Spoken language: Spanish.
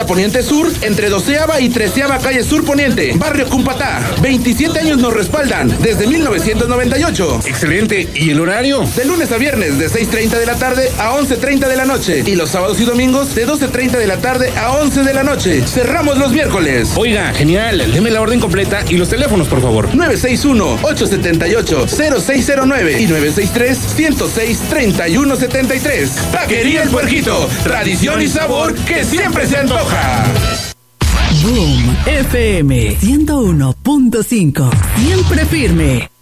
Poniente Sur, entre 12ª y 13ª calle Sur Poniente, barrio Cumpatá. 27 años nos respaldan, desde 1998. Excelente. ¿Y el horario? De lunes a viernes, de 6:30 de la tarde a 11:30 de la noche. Y los sábados y domingos, de 12:30 de la tarde a 11 de la noche. Cerramos los miércoles. Oiga, genial. Deme la orden completa y los teléfonos, por favor. 961-878-0609 y 963-106-3173. Taquería El Puerquito. Tradición y sabor que siempre se antoja. Boom FM 101.5. Siempre firme.